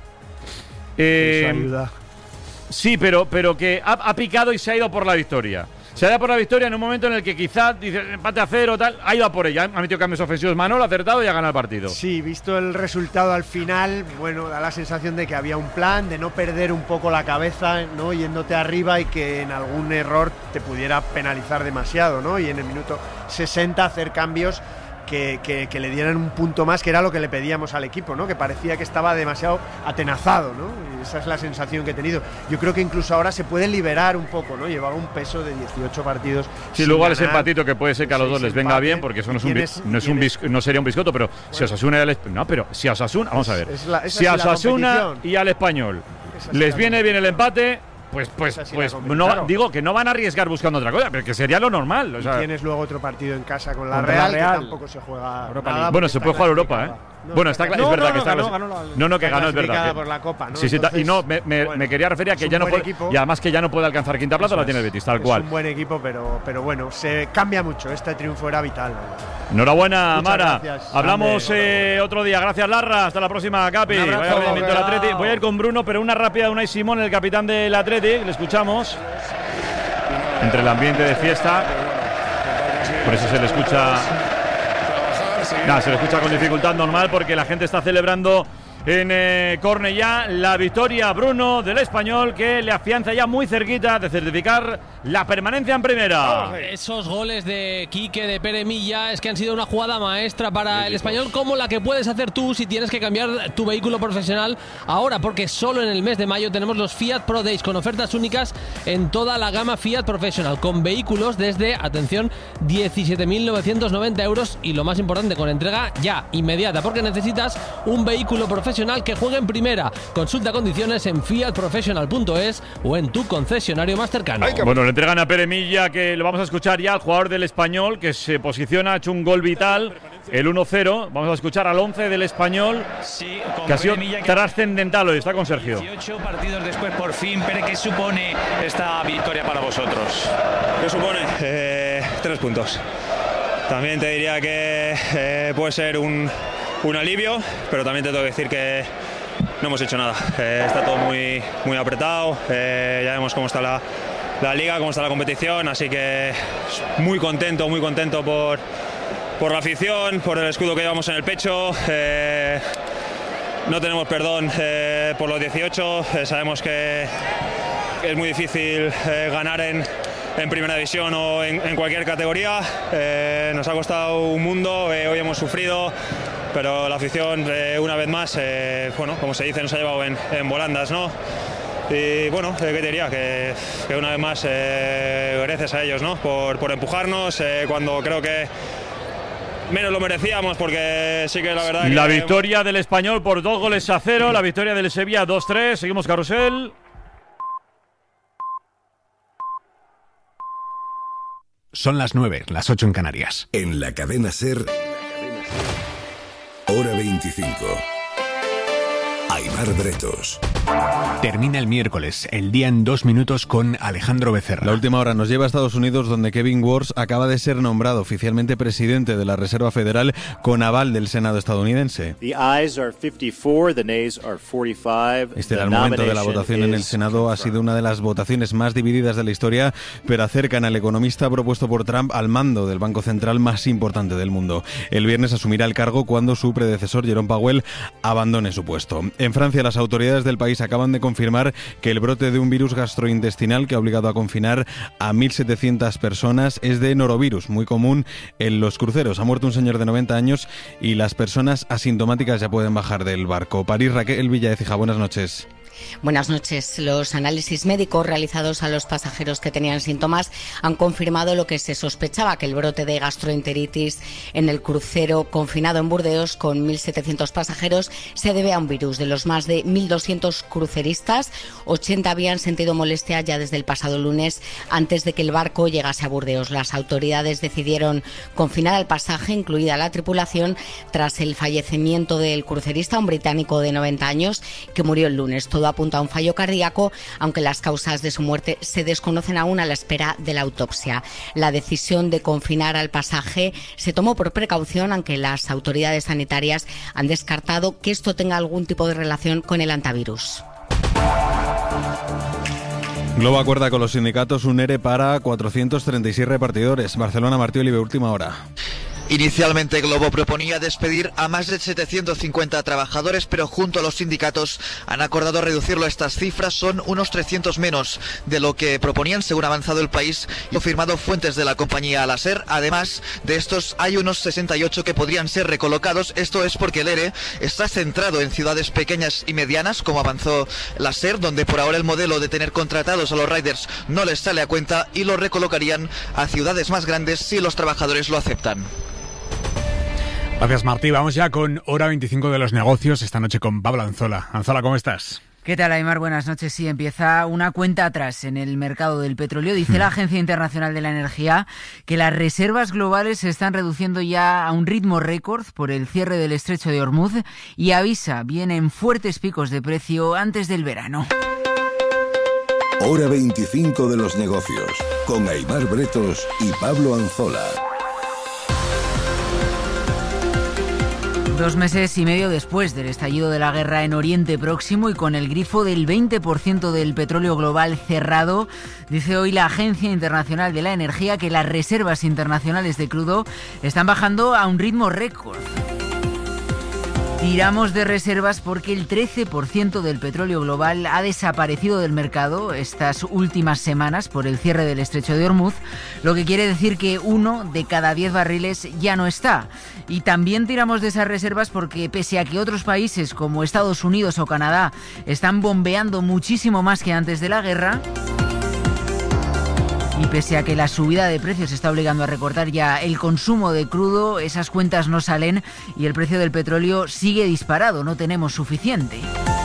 eh, ayuda. Sí, pero, pero que ha, ha picado y se ha ido por la victoria. Se ha ido por la victoria en un momento en el que quizás dice empate a cero, tal, ha ido a por ella, ha metido cambios ofensivos. Manolo ha acertado y ha ganado el partido. Sí, visto el resultado al final, bueno, da la sensación de que había un plan, de no perder un poco la cabeza, ¿no? Yéndote arriba y que en algún error te pudiera penalizar demasiado, ¿no? Y en el minuto sesenta hacer cambios Que, que, que le dieran un punto más, que era lo que le pedíamos al equipo, ¿no? Que parecía que estaba demasiado atenazado, ¿no? Y esa es la sensación que he tenido. Yo creo que incluso ahora se puede liberar un poco, ¿no? Llevaba un peso de dieciocho partidos. Sí, luego ese empatito que puede ser que a los dos les venga bien, porque eso no es un bis, no es un bis, no sería un biscoto, pero bueno, si a Osasuna y al no, pero si a Osasuna, vamos a ver, es la, si a Osasuna y al Español les viene bien el empate, Pues, pues, pues no, claro. digo que no van a arriesgar buscando otra cosa, pero que sería lo normal. O sea, y tienes luego otro partido en casa con la Real, Real, que tampoco se juega nada. Bueno, se puede jugar Europa, ¿eh? No, bueno, está claro, no, es verdad no, que está ganó, ganó, ganó, No, no, que ganó, es verdad. Por la Copa, ¿no? Sí, sí, Entonces, y no, me, me, bueno, me quería referir a que ya no puede. Equipo, y además que ya no puede alcanzar quinta plaza, la tiene el Betis, tal es cual. Es un buen equipo, pero, pero bueno, se cambia mucho. Este triunfo era vital. Enhorabuena, Muchas Mara. Gracias. Hablamos eh, otro día. Gracias, Larra. Hasta la próxima, Capi. Un abrazo, Vaya del Atleti. Voy a ir con Bruno, pero una rápida de Unai Simón, el capitán del Atleti. Le escuchamos. Entre el ambiente de fiesta. Por eso se le escucha. Nada, se le escucha con dificultad normal porque la gente está celebrando en eh, Cornellá la victoria, Bruno, del Español, que le afianza ya muy cerquita de certificar la permanencia en primera. Esos goles de Quique, de Pere Milla, es que han sido una jugada maestra para el Español, como la que puedes hacer tú si tienes que cambiar tu vehículo profesional ahora, porque solo en el mes de mayo tenemos los Fiat Pro Days con ofertas únicas en toda la gama Fiat Professional, con vehículos desde, atención, diecisiete mil novecientos noventa euros y lo más importante, con entrega ya, inmediata, porque necesitas un vehículo profesional que juegue en primera. Consulta condiciones en fiat professional punto es o en tu concesionario más cercano. Bueno, le entregan a Pere Milla, que lo vamos a escuchar ya, al jugador del Español, que se posiciona, ha hecho un gol vital, el uno cero. Vamos a escuchar al once del Español, sí, que ha sido trascendental hoy. Está con Sergio. dieciocho partidos después, por fin. Pere, ¿qué supone esta victoria para vosotros? ¿Qué supone? Eh, tres puntos. También te diría que eh, puede ser un un alivio, pero también te tengo que decir que no hemos hecho nada. Eh, está todo muy, muy apretado, eh, ya vemos cómo está la, la liga, cómo está la competición, así que muy contento, muy contento por, por la afición, por el escudo que llevamos en el pecho. Eh, no tenemos perdón eh, por los dieciocho, eh, sabemos que es muy difícil eh, ganar en en primera división o en, en cualquier categoría. Eh, nos ha costado un mundo, eh, hoy hemos sufrido, pero la afición, eh, una vez más, eh, bueno, como se dice, nos ha llevado en, en volandas, ¿no? Y bueno, ¿qué te diría? Que, que una vez más, eh, gracias a ellos, ¿no? Por, por empujarnos eh, cuando creo que menos lo merecíamos, porque sí que la verdad... La que... victoria del Español por dos goles a cero, la victoria del Sevilla dos tres. Seguimos carrusel. Son las nueve, las ocho en Canarias. En la cadena SER, hora veinticinco. Aimar Bretos. Termina el miércoles, el día en dos minutos con Alejandro Becerra. La última hora nos lleva a Estados Unidos, donde Kevin Warsh acaba de ser nombrado oficialmente presidente de la Reserva Federal con aval del Senado estadounidense. The ayes are fifty-four, the nays are forty-five. Este era el momento de la votación en el Senado. Ha sido una de las votaciones más divididas de la historia, pero acercan al economista propuesto por Trump al mando del banco central más importante del mundo. El viernes asumirá el cargo cuando su predecesor, Jerome Powell, abandone su puesto. En Francia, las autoridades del país acaban de confirmar que el brote de un virus gastrointestinal que ha obligado a confinar a mil setecientas personas es de norovirus, muy común en los cruceros. Ha muerto un señor de noventa años y las personas asintomáticas ya pueden bajar del barco. París, Raquel Villaécija, buenas noches. Buenas noches. Los análisis médicos realizados a los pasajeros que tenían síntomas han confirmado lo que se sospechaba, que el brote de gastroenteritis en el crucero confinado en Burdeos con mil setecientos pasajeros se debe a un virus. De los más de mil doscientos cruceristas, ochenta habían sentido molestia ya desde el pasado lunes antes de que el barco llegase a Burdeos. Las autoridades decidieron confinar al pasaje, incluida la tripulación, tras el fallecimiento del crucerista, un británico de noventa años, que murió el lunes. Todo apunta a un fallo cardíaco, aunque las causas de su muerte se desconocen aún a la espera de la autopsia. La decisión de confinar al pasaje se tomó por precaución, aunque las autoridades sanitarias han descartado que esto tenga algún tipo de relación con el antivirus. Globo acuerda con los sindicatos un ERE para cuatrocientos treinta y seis repartidores. Barcelona, Martí Olive, última hora. Inicialmente Globo proponía despedir a más de setecientos cincuenta trabajadores, pero junto a los sindicatos han acordado reducirlo. Estas cifras son unos trescientos menos de lo que proponían, según ha avanzado El País y confirmado fuentes de la compañía la SER. Además de estos, hay unos sesenta y ocho que podrían ser recolocados. Esto es porque el ERE está centrado en ciudades pequeñas y medianas, como avanzó la SER, donde por ahora el modelo de tener contratados a los riders no les sale a cuenta, y los recolocarían a ciudades más grandes si los trabajadores lo aceptan. Gracias, Martí. Vamos ya con Hora veinticinco de los negocios, esta noche con Pablo Anzola. Anzola, ¿cómo estás? ¿Qué tal, Aimar? Buenas noches. Sí, empieza una cuenta atrás en el mercado del petróleo. Dice la Agencia Internacional de la Energía que las reservas globales se están reduciendo ya a un ritmo récord por el cierre del estrecho de Hormuz, y avisa, vienen fuertes picos de precio antes del verano. Hora veinticinco de los negocios, con Aimar Bretos y Pablo Anzola. Dos meses y medio después del estallido de la guerra en Oriente Próximo y con el grifo del veinte por ciento del petróleo global cerrado, dice hoy la Agencia Internacional de la Energía que las reservas internacionales de crudo están bajando a un ritmo récord. Tiramos de reservas porque el trece por ciento del petróleo global ha desaparecido del mercado estas últimas semanas por el cierre del estrecho de Hormuz, lo que quiere decir que uno de cada diez barriles ya no está. Y también tiramos de esas reservas porque, pese a que otros países como Estados Unidos o Canadá están bombeando muchísimo más que antes de la guerra, y pese a que la subida de precios está obligando a recortar ya el consumo de crudo, esas cuentas no salen y el precio del petróleo sigue disparado, no tenemos suficiente.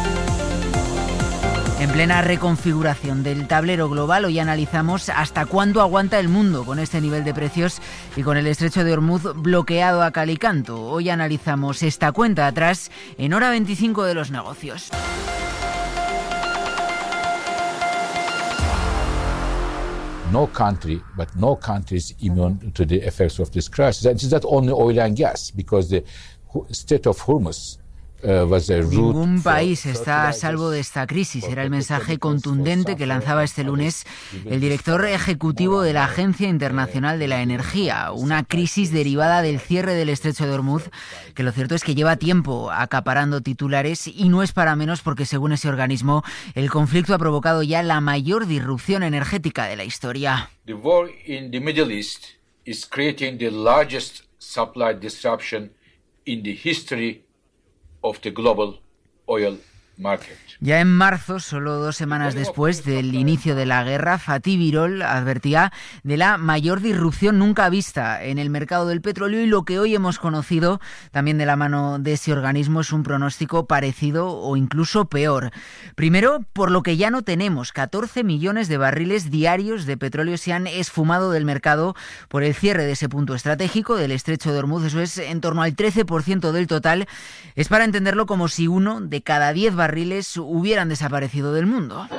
En plena reconfiguración del tablero global, hoy analizamos hasta cuándo aguanta el mundo con este nivel de precios y con el estrecho de Hormuz bloqueado a cal y canto. Hoy analizamos esta cuenta atrás en Hora veinticinco de los negocios. No country, but no country is immune to the effects of this crisis. And it's not only oil and gas, because the Strait of Hormuz uh, was a route. Ningún país está a salvo de esta crisis. Era el mensaje contundente que lanzaba este lunes el director ejecutivo de la Agencia Internacional de la Energía. Una crisis derivada del cierre del estrecho de Hormuz, que lo cierto es que lleva tiempo acaparando titulares, y no es para menos porque, según ese organismo, el conflicto ha provocado ya la mayor disrupción energética de la historia. The war in the Middle East is creating the largest supply disruption in the history of the global oil market. Ya en marzo, solo dos semanas después del inicio de la guerra, Fatih Birol advertía de la mayor disrupción nunca vista en el mercado del petróleo, y lo que hoy hemos conocido también de la mano de ese organismo es un pronóstico parecido o incluso peor. Primero, por lo que ya no tenemos, catorce millones de barriles diarios de petróleo se han esfumado del mercado por el cierre de ese punto estratégico del estrecho de Hormuz. Eso es en torno al trece por ciento del total. Es para entenderlo como si uno de cada diez barriles hubieran desaparecido del mundo.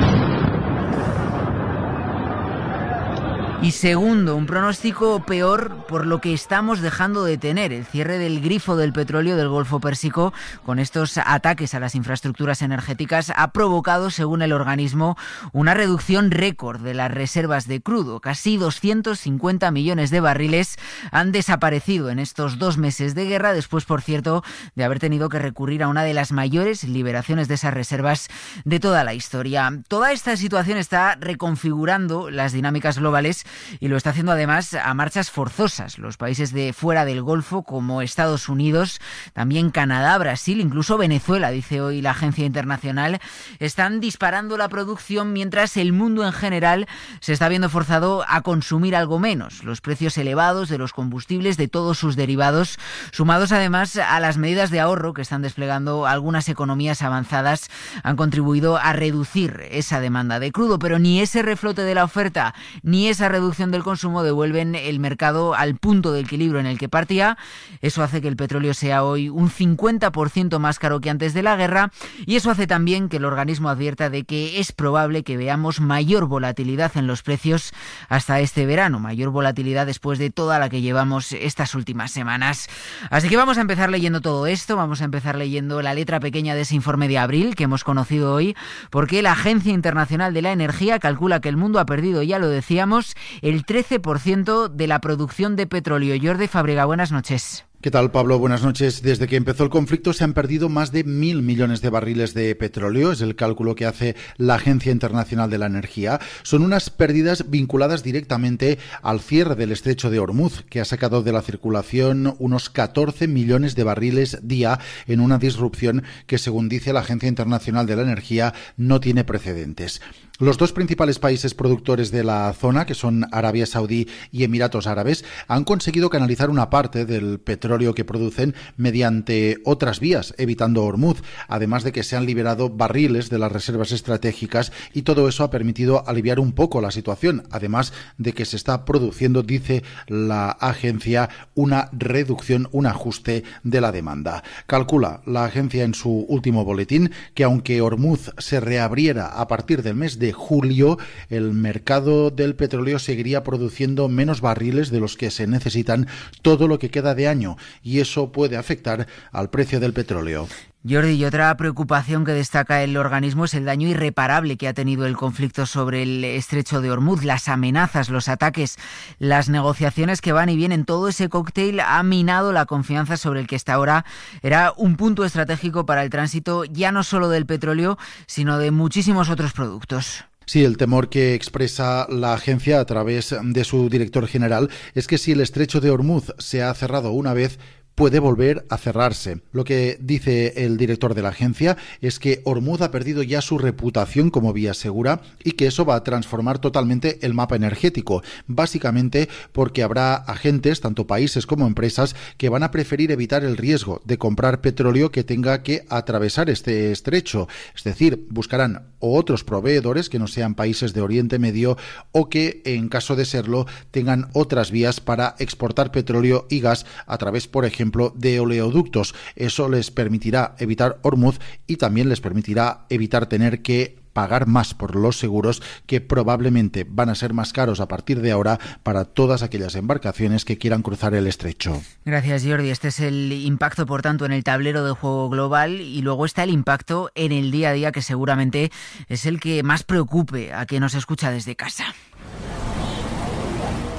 Y segundo, un pronóstico peor por lo que estamos dejando de tener, el cierre del grifo del petróleo del Golfo Pérsico con estos ataques a las infraestructuras energéticas ha provocado, según el organismo, una reducción récord de las reservas de crudo. Casi doscientos cincuenta millones de barriles han desaparecido en estos dos meses de guerra, después, por cierto, de haber tenido que recurrir a una de las mayores liberaciones de esas reservas de toda la historia. Toda esta situación está reconfigurando las dinámicas globales y lo está haciendo además a marchas forzosas. Los países de fuera del Golfo, como Estados Unidos, también Canadá, Brasil, incluso Venezuela, dice hoy la Agencia Internacional, están disparando la producción mientras el mundo en general se está viendo forzado a consumir algo menos. Los precios elevados de los combustibles, de todos sus derivados, sumados además a las medidas de ahorro que están desplegando algunas economías avanzadas, han contribuido a reducir esa demanda de crudo, pero ni ese reflote de la oferta ni esa reducción del consumo devuelven el mercado al punto de equilibrio en el que partía. Eso hace que el petróleo sea hoy un cincuenta por ciento más caro que antes de la guerra, y eso hace también que el organismo advierta de que es probable que veamos mayor volatilidad en los precios hasta este verano, mayor volatilidad después de toda la que llevamos estas últimas semanas. Así que vamos a empezar leyendo todo esto, vamos a empezar leyendo la letra pequeña de ese informe de abril que hemos conocido hoy, porque la Agencia Internacional de la Energía calcula que el mundo ha perdido, ya lo decíamos, el trece por ciento de la producción de petróleo. Jordi Fábrega, buenas noches. ¿Qué tal, Pablo? Buenas noches. Desde que empezó el conflicto se han perdido más de mil millones de barriles de petróleo. Es el cálculo que hace la Agencia Internacional de la Energía. Son unas pérdidas vinculadas directamente al cierre del estrecho de Hormuz, que ha sacado de la circulación unos catorce millones de barriles día en una disrupción que, según dice la Agencia Internacional de la Energía, no tiene precedentes. Los dos principales países productores de la zona, que son Arabia Saudí y Emiratos Árabes, han conseguido canalizar una parte del petróleo que producen mediante otras vías, evitando Hormuz, además de que se han liberado barriles de las reservas estratégicas, y todo eso ha permitido aliviar un poco la situación, además de que se está produciendo, dice la agencia, una reducción, un ajuste de la demanda. Calcula la agencia en su último boletín que aunque Hormuz se reabriera a partir del mes de julio, el mercado del petróleo seguiría produciendo menos barriles de los que se necesitan todo lo que queda de año, y eso puede afectar al precio del petróleo. Jordi, y otra preocupación que destaca el organismo es el daño irreparable que ha tenido el conflicto sobre el estrecho de Hormuz, las amenazas, los ataques, las negociaciones que van y vienen. Todo ese cóctel ha minado la confianza sobre el que hasta ahora era un punto estratégico para el tránsito ya no solo del petróleo, sino de muchísimos otros productos. Sí, el temor que expresa la agencia a través de su director general es que si el estrecho de Hormuz se ha cerrado una vez, puede volver a cerrarse. Lo que dice el director de la agencia es que Hormuz ha perdido ya su reputación como vía segura y que eso va a transformar totalmente el mapa energético, básicamente porque habrá agentes, tanto países como empresas, que van a preferir evitar el riesgo de comprar petróleo que tenga que atravesar este estrecho. Es decir, buscarán o otros proveedores que no sean países de Oriente Medio, o que, en caso de serlo, tengan otras vías para exportar petróleo y gas a través, por ejemplo, de oleoductos. Eso les permitirá evitar Hormuz y también les permitirá evitar tener que pagar más por los seguros, que probablemente van a ser más caros a partir de ahora para todas aquellas embarcaciones que quieran cruzar el estrecho. Gracias, Jordi. Este es el impacto, por tanto, en el tablero de juego global, y luego está el impacto en el día a día, que seguramente es el que más preocupe a quien nos escucha desde casa.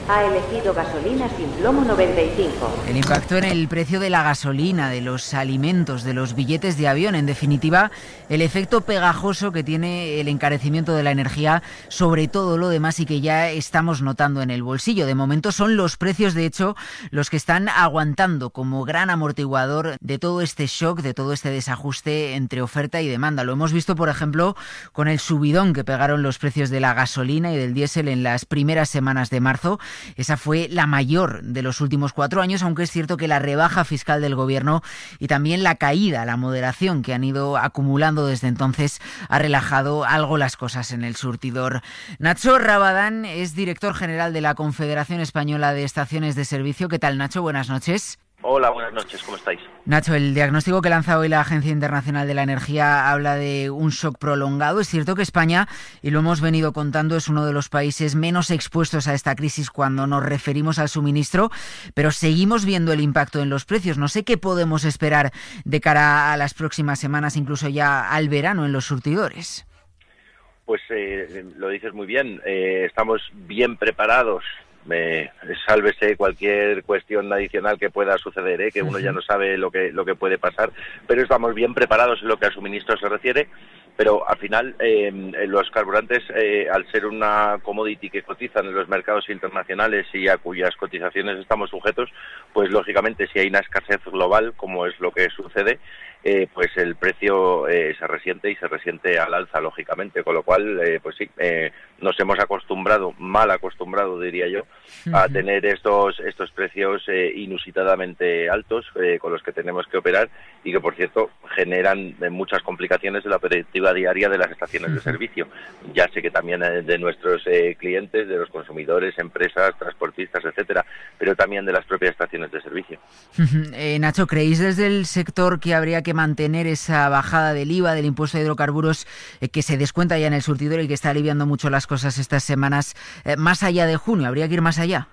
Ha elegido gasolina sin plomo noventa y cinco. El impacto en el precio de la gasolina, de los alimentos, de los billetes de avión, en definitiva, el efecto pegajoso que tiene el encarecimiento de la energía sobre todo lo demás y que ya estamos notando en el bolsillo. De momento son los precios, de hecho, los que están aguantando como gran amortiguador de todo este shock, de todo este desajuste entre oferta y demanda. Lo hemos visto, por ejemplo, con el subidón que pegaron los precios de la gasolina y del diésel en las primeras semanas de marzo. Esa fue la mayor de los últimos cuatro años, aunque es cierto que la rebaja fiscal del gobierno y también la caída, la moderación que han ido acumulando desde entonces ha relajado algo las cosas en el surtidor. Nacho Rabadán es director general de la Confederación Española de Estaciones de Servicio. ¿Qué tal, Nacho? Buenas noches. Hola, buenas noches, ¿cómo estáis? Nacho, el diagnóstico que lanza hoy la Agencia Internacional de la Energía habla de un shock prolongado. Es cierto que España, y lo hemos venido contando, es uno de los países menos expuestos a esta crisis cuando nos referimos al suministro, pero seguimos viendo el impacto en los precios. No sé qué podemos esperar de cara a las próximas semanas, incluso ya al verano en los surtidores. Pues eh, lo dices muy bien, eh, estamos bien preparados. Me, sálvese cualquier cuestión adicional que pueda suceder, ¿eh? que uno ya no sabe lo que lo que puede pasar, pero estamos bien preparados en lo que al suministro se refiere. Pero al final eh, los carburantes, eh, al ser una commodity que cotizan en los mercados internacionales y a cuyas cotizaciones estamos sujetos, pues lógicamente si hay una escasez global, como es lo que sucede, eh, pues el precio eh, se resiente y se resiente al alza, lógicamente, con lo cual, eh, pues sí, eh, nos hemos acostumbrado, mal acostumbrado diría yo, a tener estos estos precios eh, inusitadamente altos eh, con los que tenemos que operar y que, por cierto, generan eh, muchas complicaciones de la operativa diaria de las estaciones de servicio. Ya sé que también eh, de nuestros eh, clientes, de los consumidores, empresas, transportistas, etcétera, pero también de las propias estaciones de servicio. eh, Nacho, ¿creéis desde el sector que habría que mantener esa bajada del I V A, del impuesto a hidrocarburos, eh, que se descuenta ya en el surtidor y que está aliviando mucho las cosas estas semanas, eh, más allá de junio? ¿Habría que ir más allá?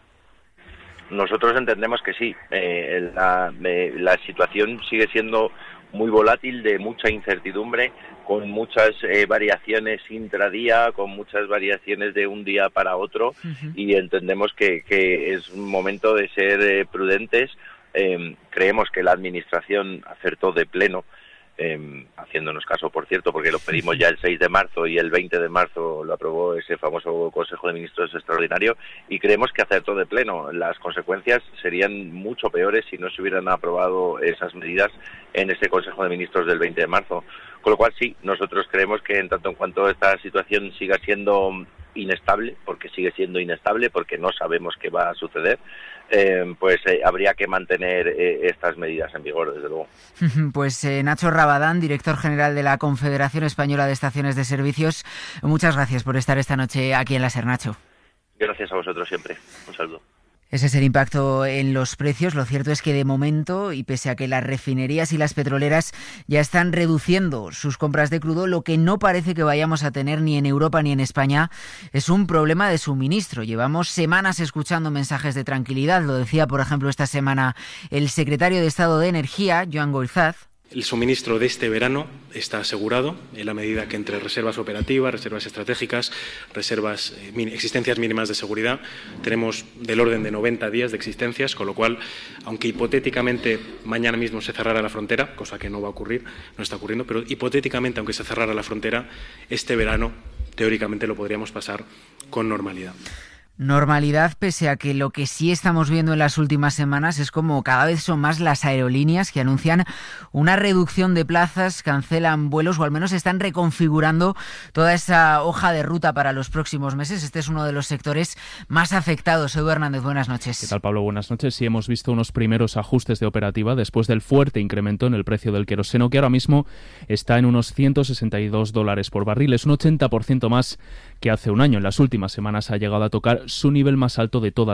Nosotros entendemos que sí. Eh, la, eh, la situación sigue siendo muy volátil, de mucha incertidumbre, con muchas eh, variaciones intradía, con muchas variaciones de un día para otro, uh-huh. y entendemos que, que es un momento de ser eh, prudentes. Eh, creemos que la Administración acertó de pleno, eh, haciéndonos caso, por cierto, porque lo pedimos ya el seis de marzo y el veinte de marzo lo aprobó ese famoso Consejo de Ministros extraordinario, y creemos que acertó de pleno. Las consecuencias serían mucho peores si no se hubieran aprobado esas medidas en ese Consejo de Ministros del veinte de marzo. Con lo cual, sí, nosotros creemos que en tanto en cuanto esta situación siga siendo inestable, porque sigue siendo inestable, porque no sabemos qué va a suceder, eh, pues eh, habría que mantener eh, estas medidas en vigor, desde luego. Pues eh, Nacho Rabadán, director general de la Confederación Española de Estaciones de Servicios, muchas gracias por estar esta noche aquí en La SER, Nacho. Gracias a vosotros siempre. Un saludo. Ese es el impacto en los precios. Lo cierto es que de momento, y pese a que las refinerías y las petroleras ya están reduciendo sus compras de crudo, lo que no parece que vayamos a tener ni en Europa ni en España es un problema de suministro. Llevamos semanas escuchando mensajes de tranquilidad. Lo decía, por ejemplo, esta semana el secretario de Estado de Energía, Joan Goizaz. El suministro de este verano está asegurado en la medida que entre reservas operativas, reservas estratégicas, reservas, eh, existencias mínimas de seguridad, tenemos del orden de noventa días de existencias, con lo cual, aunque hipotéticamente mañana mismo se cerrara la frontera, cosa que no va a ocurrir, no está ocurriendo, pero hipotéticamente, aunque se cerrara la frontera, este verano teóricamente lo podríamos pasar con normalidad. Normalidad, pese a que lo que sí estamos viendo en las últimas semanas es como cada vez son más las aerolíneas que anuncian una reducción de plazas, cancelan vuelos o al menos están reconfigurando toda esa hoja de ruta para los próximos meses. Este es uno de los sectores más afectados. Edu Hernández, buenas noches. ¿Qué tal, Pablo? Buenas noches. Sí, hemos visto unos primeros ajustes de operativa después del fuerte incremento en el precio del queroseno, que ahora mismo está en unos ciento sesenta y dos dólares por barril. Es un ochenta por ciento más que hace un año. En las últimas semanas ha llegado a tocar su nivel más alto de toda